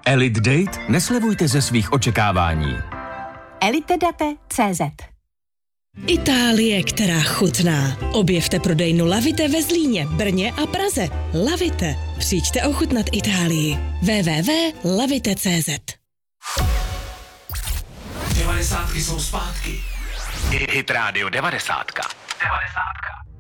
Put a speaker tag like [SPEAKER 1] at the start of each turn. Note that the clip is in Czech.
[SPEAKER 1] Elite Date neslevujte ze svých očekávání.
[SPEAKER 2] elitedate.cz
[SPEAKER 3] Itálie, která chutná. Objevte prodejnu Lavite ve Zlíně, Brně a Praze. Lavite. Přijďte ochutnat Itálii. www.lavite.cz
[SPEAKER 4] 90 jsou zpátky.
[SPEAKER 1] Hit Radio 90.